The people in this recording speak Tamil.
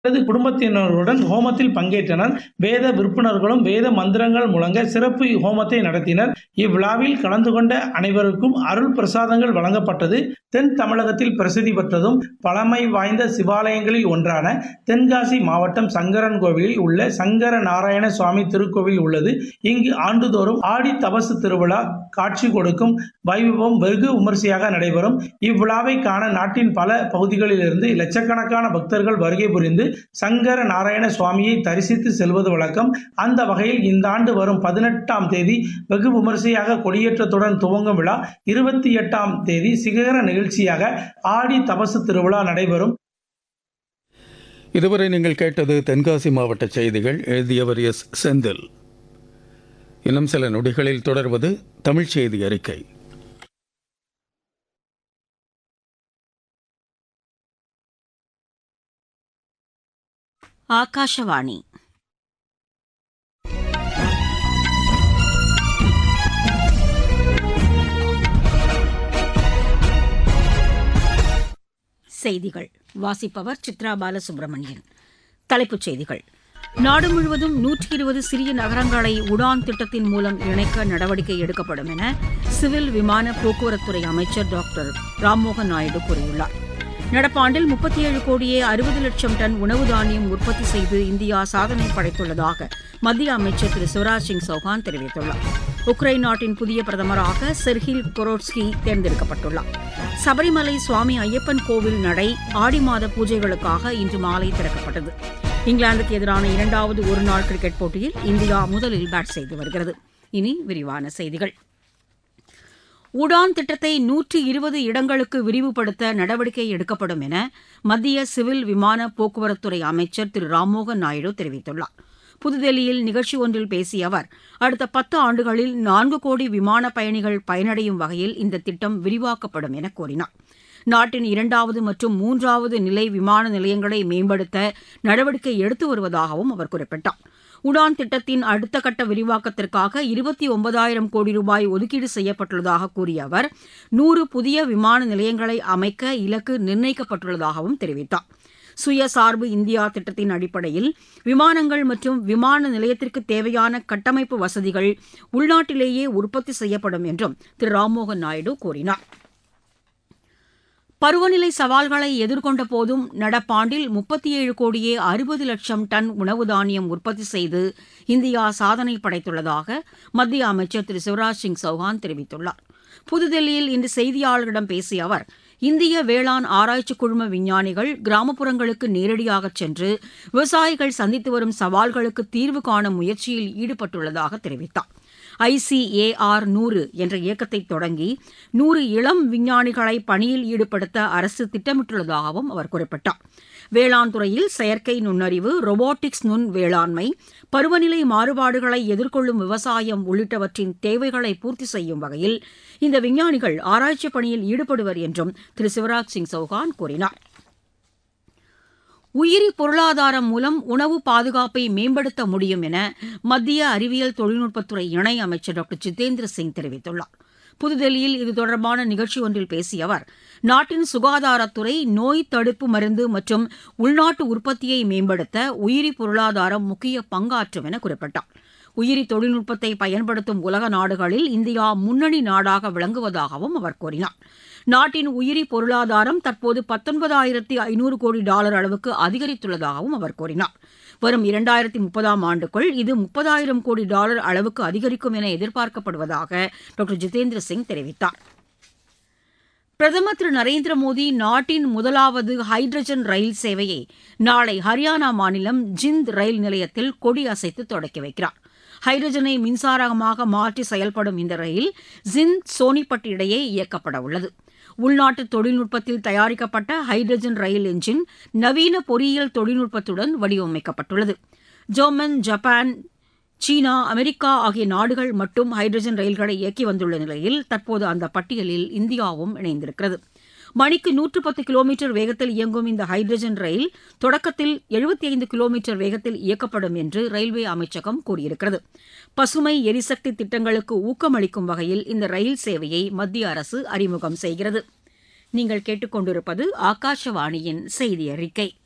குடும்பத்தினருடன் ஹோமத்தில் பங்கேற்றனர். வேத விற்பனர்களும் வேத மந்திரங்கள் முழங்க சிறப்பு ஹோமத்தை நடத்தினர். இவ்விழாவில் கலந்து கொண்ட அனைவருக்கும் அருள் பிரசாதங்கள் வழங்கப்பட்டது. தென் தமிழகத்தில் பிரசித்தி பெற்றதும் பழமை வாய்ந்த சிவாலயங்களில் ஒன்றான தென்காசி மாவட்டம் சங்கரன்கோவிலில் உள்ள சங்கர நாராயண சுவாமி திருக்கோவில் உள்ளது. இங்கு ஆண்டுதோறும் ஆடி தபசு திருவிழா காட்சி கொடுக்கும் வைபவம் வெகு விமரிசையாக நடைபெறும். இவ்விழாவை காண நாட்டின் பல பகுதிகளிலிருந்து லட்சக்கணக்கான பக்தர்கள் வருகை புரிந்து சங்கர நாராயண சுவாமியை தரிசித்து செல்வது வழக்கம். அந்த வகையில் இந்த ஆண்டு வரும் 18ஆம் தேதி வெகு விமரிசையாக கொடியேற்றத்துடன் துவங்கும் விழா 28ஆம் தேதி சிகர நிகழ்ச்சியாக ஆடி தபசு திருவிழா நடைபெறும். இதுவரை நீங்கள் கேட்டது தென்காசி மாவட்ட செய்திகள். எழுதியவர் எஸ். செந்தில். இன்னும் சில நொடிகளில் தொடர்வது தமிழ் செய்தி அறிக்கை. ஆகாஷவாணி. செய்திகள் வாசிப்பவர் சித்ரா பாலசுப்ரமணியன். தலைப்புச் செய்திகள். நாடு முழுவதும் 120 சிறிய நகரங்களை உடான் திட்டத்தின் மூலம் இணைக்க நடவடிக்கை எடுக்கப்படும் என சிவில் விமான போக்குவரத்துறை அமைச்சர் டாக்டர் ராம்மோகன் நாயுடு கூறியுள்ளார். நடப்பாண்டில் 37 கோடியே 60 லட்சம் டன் உணவு தானியம் உற்பத்தி செய்து இந்தியா சாதனை படைத்துள்ளதாக மத்திய அமைச்சர் திரு சிவராஜ் சிங் சௌஹான் தெரிவித்துள்ளார். உக்ரைன் நாட்டின் புதிய பிரதமராக செர்ஹில் கொரோட்ஸ்கி தேர்ந்தெடுக்கப்பட்டுள்ளார். சபரிமலை சுவாமி ஐயப்பன் கோவில் நடை ஆடி மாத பூஜைகளுக்காக இன்று மாலை திறக்கப்பட்டது. இங்கிலாந்துக்கு எதிரான 2வது ஒருநாள் கிரிக்கெட் போட்டியில் இந்தியா முதலில் பேட் செய்து வருகிறது. இனி விரிவான செய்திகள். உடான் திட்டத்தை 120 இடங்களுக்கு விரிவுபடுத்த நடவடிக்கை எடுக்கப்படும் என மத்திய சிவில் விமான போக்குவரத்துறை அமைச்சர் திரு ராம்மோகன் நாயுடு தெரிவித்துள்ளார். புதுதில்லியில் நிகழ்ச்சி ஒன்றில் பேசிய அவர், அடுத்த 10 ஆண்டுகளில் 4 கோடி விமான பயணிகள் பயனடையும் வகையில் இந்த திட்டம் விரிவாக்கப்படும் என கூறினார். நாட்டின் 2வது மற்றும் 3வது நிலை விமான நிலையங்களை மேம்படுத்த நடவடிக்கை எடுத்து வருவதாகவும் அவர் குறிப்பிட்டார். உடான் திட்டத்தின் அடுத்த கட்ட விரிவாக்கத்திற்காக 29,000 கோடி ரூபாய் ஒதுக்கீடு செய்யப்பட்டுள்ளதாக கூறிய அவர், 100 புதிய விமான நிலையங்களை அமைக்க இலக்கு நிர்ணயிக்கப்பட்டுள்ளதாகவும் தெரிவித்தார். சுயசார்பு இந்தியா திட்டத்தின் அடிப்படையில் விமானங்கள் மற்றும் விமான நிலையத்திற்கு தேவையான கட்டமைப்பு வசதிகள் உள்நாட்டிலேயே உற்பத்தி செய்யப்படும் என்றும் திரு ராம்மோகன் நாயுடு கூறினார். பருவநிலை சவால்களை எதிர்கொண்ட போதும் நடப்பாண்டில் 37 கோடியே 60 லட்சம் டன் உணவு தானியம் உற்பத்தி செய்து இந்தியா சாதனை படைத்துள்ளதாக மத்திய அமைச்சர் திரு சிவராஜ் சிங் சௌஹான் தெரிவித்துள்ளார். புதுதில்லியில் இன்று செய்தியாளர்களிடம் பேசிய அவர், இந்திய வேளாண் ஆராய்ச்சி குழும விஞ்ஞானிகள் கிராமப்புறங்களுக்கு நேரடியாக சென்று விவசாயிகள் சந்தித்து வரும் சவால்களுக்கு தீர்வு காணும் முயற்சியில் ஈடுபட்டுள்ளதாக தெரிவித்தார். ICAR 100 என்ற இயக்கத்தை தொடங்கி 100 இளம் விஞ்ஞானிகளை பணியில் ஈடுபடுத்த அரசு திட்டமிட்டுள்ளதாகவும் அவர் குறிப்பிட்டார். வேளாண் துறையில் செயற்கை நுண்ணறிவு, ரொபோட்டிக்ஸ், நுண் வேளாண்மை, பருவநிலை மாறுபாடுகளை எதிர்கொள்ளும் விவசாயம் உள்ளிட்டவற்றின் தேவைகளை பூர்த்தி செய்யும் வகையில் இந்த விஞ்ஞானிகள் ஆராய்ச்சி பணியில் ஈடுபடுவர் என்றும் திரு சிவராஜ் சிங் சௌஹான் கூறினார். உயிரி பொருளாதாரம் மூலம் உணவு பாதுகாப்பை மேம்படுத்த முடியும் என மத்திய அறிவியல் தொழில்நுட்பத்துறை இணை அமைச்சர் டாக்டர் ஜிதேந்திர சிங் தெரிவித்துள்ளார். புதுதில்லியில் இது தொடர்பான நிகழ்ச்சி ஒன்றில் பேசிய அவர், நாட்டின் சுகாதாரத்துறை நோய் தடுப்பு மருந்து மற்றும் உள்நாட்டு உற்பத்தியை மேம்படுத்த உயிரி பொருளாதாரம் முக்கிய பங்காற்றும் என குறிப்பிட்டார். உயிரி தொழில்நுட்பத்தை பயன்படுத்தும் உலக நாடுகளில் இந்தியா முன்னணி நாடாக விளங்குவதாகவும் அவர் கூறினார். நாட்டின் உயிரி பொருளாதாரம் தற்போது $19,500 கோடி அளவுக்கு அதிகரித்துள்ளதாகவும் அவர் கூறினார். வரும் 2030ஆம் ஆண்டுக்குள் இது $30,000 கோடி அளவுக்கு அதிகரிக்கும் என எதிர்பார்க்கப்படுவதாக டாக்டர் ஜிதேந்திர சிங் தெரிவித்தார். பிரதமர் திரு நரேந்திர மோடி நாட்டின் முதலாவது ஹைட்ரஜன் ரயில் சேவையை நாளை ஹரியானா மாநிலம் ஜிந்த் ரயில் நிலையத்தில் கொடியசைத்து தொடக்கி வைக்கிறார். ஹைட்ரஜனை மின்சாரமாக மாற்றி செயல்படும் இந்த ரயில் ஜிந்த் சோனிபட் இடையே இயக்கப்பட உள்ளது. உள்நாட்டு தொழில்நுட்பத்தில் தயாரிக்கப்பட்ட ஹைட்ரஜன் ரயில் என்ஜின் நவீன பொறியியல் தொழில்நுட்பத்துடன் வடிவமைக்கப்பட்டுள்ளது. ஜெர்மன், ஜப்பான், சீனா, அமெரிக்கா ஆகிய நாடுகள் மட்டும் ஹைட்ரஜன் ரயில்களை இயக்கி வந்துள்ள நிலையில் தற்போது அந்த பட்டியலில் இந்தியாவும் இணைந்திருக்கிறது. மணிக்கு 110 கிலோமீட்டர் வேகத்தில் இயங்கும் இந்த ஹைட்ரஜன் ரயில் தொடக்கத்தில் 75 கிலோமீட்டர் வேகத்தில் இயக்கப்படும் என்று ரயில்வே அமைச்சகம் கூறியிருக்கிறது. பசுமை எரிசக்தி திட்டங்களுக்கு ஊக்கமளிக்கும் வகையில் இந்த ரயில் சேவையை மத்திய அரசு அறிமுகம் செய்கிறது. நீங்கள் கேட்டுக்கொண்டிருப்பது ஆகாஷவாணியின் செய்தி அறிக்கை.